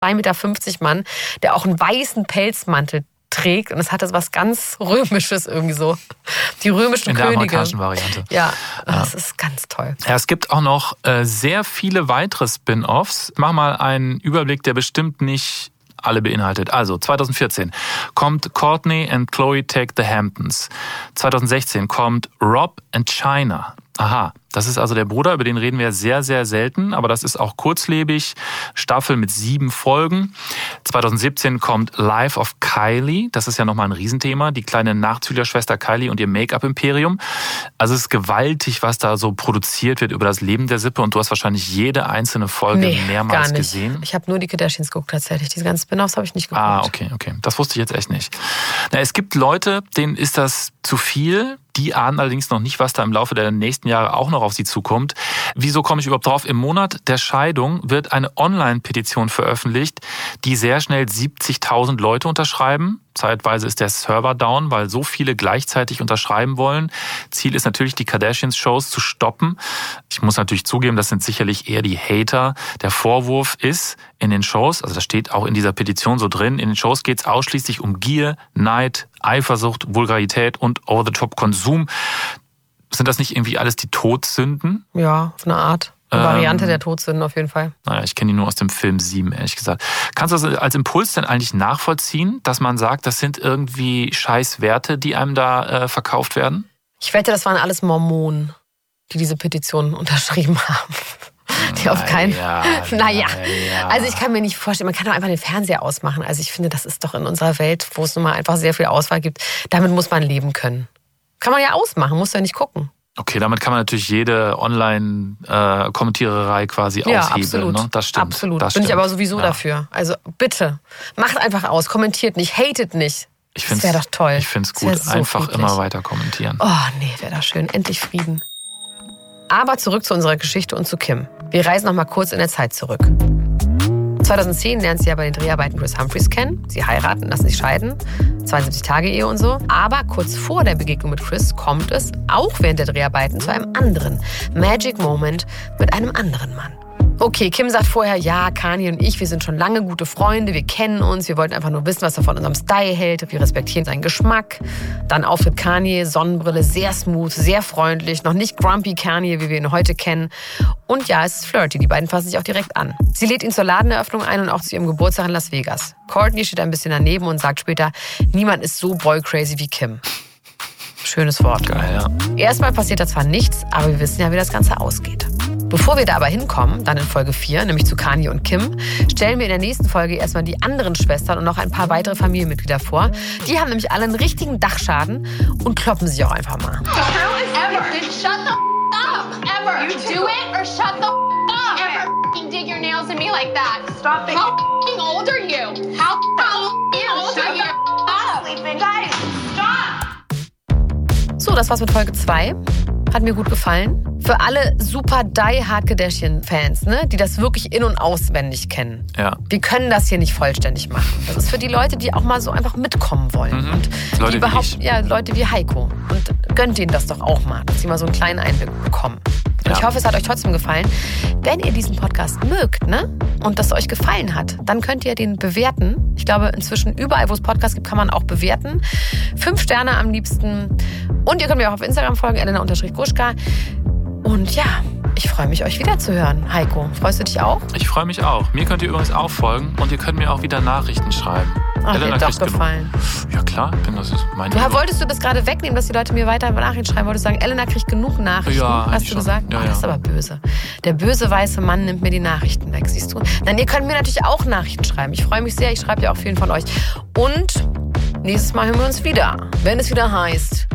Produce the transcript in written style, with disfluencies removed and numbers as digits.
2,50 Meter Mann, der auch einen weißen Pelzmantel trägt. Und es hatte was ganz Römisches irgendwie so. Die römischen Könige. In der amerikanischen Variante. Ja, das ist ganz toll. Ja, es gibt auch noch sehr viele weitere Spin-Offs. Mach mal einen Überblick, der bestimmt nicht alle beinhaltet. Also 2014 kommt Courtney and Chloe Take the Hamptons. 2016 kommt Rob and China. Aha, das ist also der Bruder, über den reden wir sehr, sehr selten, aber das ist auch kurzlebig, Staffel mit 7 Folgen. 2017 kommt Life of Kylie, das ist ja nochmal ein Riesenthema, die kleine Nachzüglerschwester Kylie und ihr Make-up-Imperium. Also es ist gewaltig, was da so produziert wird über das Leben der Sippe und du hast wahrscheinlich jede einzelne Folge mehrmals gar nicht gesehen. Ich habe nur die Kardashians geguckt tatsächlich, diese ganzen Spin-offs habe ich nicht geguckt. Ah, okay, das wusste ich jetzt echt nicht. Na, es gibt Leute, denen ist das zu viel. Die ahnen allerdings noch nicht, was da im Laufe der nächsten Jahre auch noch auf sie zukommt. Wieso komme ich überhaupt drauf? Im Monat der Scheidung wird eine Online-Petition veröffentlicht, die sehr schnell 70.000 Leute unterschreiben. Zeitweise ist der Server down, weil so viele gleichzeitig unterschreiben wollen. Ziel ist natürlich, die Kardashians-Shows zu stoppen. Ich muss natürlich zugeben, das sind sicherlich eher die Hater. Der Vorwurf ist in den Shows, also das steht auch in dieser Petition so drin, in den Shows geht es ausschließlich um Gier, Neid, Eifersucht, Vulgarität und Over-the-Top-Konsum. Sind das nicht irgendwie alles die Todsünden? Ja, auf eine Art. Eine Variante der Todsünden auf jeden Fall. Naja, ich kenne die nur aus dem Film 7, ehrlich gesagt. Kannst du das als Impuls denn eigentlich nachvollziehen, dass man sagt, das sind irgendwie Scheißwerte, die einem da verkauft werden? Ich wette, das waren alles Mormonen, die diese Petition unterschrieben haben. Die auf keinen... Naja. Also ich kann mir nicht vorstellen, man kann doch einfach den Fernseher ausmachen. Also ich finde, das ist doch in unserer Welt, wo es nun mal einfach sehr viel Auswahl gibt, damit muss man leben können. Kann man ja ausmachen, muss ja nicht gucken. Okay, damit kann man natürlich jede Online-Kommentiererei quasi aushebeln. Absolut. Ne? Das stimmt. Absolut. Das bin stimmt. Ich aber sowieso dafür. Also bitte, macht einfach aus, kommentiert nicht, hatet nicht. Das wäre doch toll. Ich finde es gut, so einfach friedlich. immer weiter kommentieren. Oh nee, wäre das schön. Endlich Frieden. Aber zurück zu unserer Geschichte und zu Kim. Wir reisen noch mal kurz in der Zeit zurück. 2010 lernt sie ja bei den Dreharbeiten Kris Humphries kennen. Sie heiraten, lassen sich scheiden. 72-Tage-Ehe und so. Aber kurz vor der Begegnung mit Kris kommt es, auch während der Dreharbeiten, zu einem anderen Magic Moment mit einem anderen Mann. Okay, Kim sagt vorher, ja, Kanye und ich, wir sind schon lange gute Freunde, wir kennen uns, wir wollten einfach nur wissen, was er von unserem Style hält, wir respektieren seinen Geschmack. Dann Auftritt Kanye, Sonnenbrille, sehr smooth, sehr freundlich, noch nicht grumpy Kanye, wie wir ihn heute kennen. Und ja, es ist flirty, die beiden fassen sich auch direkt an. Sie lädt ihn zur Ladeneröffnung ein und auch zu ihrem Geburtstag in Las Vegas. Courtney steht ein bisschen daneben und sagt später, niemand ist so boy-crazy wie Kim. Schönes Wort. Geil, ja. Erstmal passiert da zwar nichts, aber wir wissen ja, wie das Ganze ausgeht. Bevor wir da aber hinkommen, dann in Folge 4, nämlich zu Kanye und Kim, stellen wir in der nächsten Folge erstmal die anderen Schwestern und noch ein paar weitere Familienmitglieder vor. Die haben nämlich alle einen richtigen Dachschaden und kloppen sich auch einfach mal. Shut the up. Ever. You do it or shut the up. Ever dig your nails in me like that. Stop it. How old are you? How old are you? Stop sleeping. Guys, stop. So, das war's mit Folge 2. Hat mir gut gefallen. Für alle super die-hard Kardashian-Fans, ne, die das wirklich in- und auswendig kennen. Ja. Wir können das hier nicht vollständig machen. Das ist für die Leute, die auch mal so einfach mitkommen wollen. Und Leute die überhaupt, Leute wie Heiko. Und gönnt ihnen das doch auch mal, dass sie mal so einen kleinen Einblick bekommen. Und ich hoffe, es hat euch trotzdem gefallen. Wenn ihr diesen Podcast mögt, ne, und das euch gefallen hat, dann könnt ihr den bewerten. Ich glaube, inzwischen überall, wo es Podcasts gibt, kann man auch bewerten. 5 Sterne am liebsten. Und ihr könnt mir auch auf Instagram folgen, Elena_Gruschka. Und ja, ich freue mich, euch wieder zu hören. Heiko, freust du dich auch? Ich freue mich auch. Mir könnt ihr übrigens auch folgen und ihr könnt mir auch wieder Nachrichten schreiben. Ach, dir hat doch gefallen. Ja klar, das ist mein Wolltest du das gerade wegnehmen, dass die Leute mir weiter Nachrichten schreiben? Wolltest du sagen, Elena kriegt genug Nachrichten? Ja, hast du gesagt? Ja, das ist aber böse. Der böse weiße Mann nimmt mir die Nachrichten weg, siehst du? Dann ihr könnt mir natürlich auch Nachrichten schreiben. Ich freue mich sehr, ich schreibe ja auch vielen von euch. Und nächstes Mal hören wir uns wieder, wenn es wieder heißt...